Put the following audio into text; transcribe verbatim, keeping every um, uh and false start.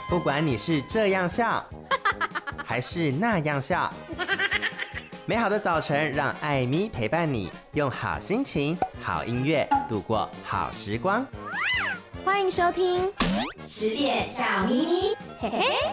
不管你是这样笑，还是那样笑，美好的早晨让艾咪陪伴你，用好心情、好音乐度过好时光。 欢迎收听十点小咪咪，嘿嘿。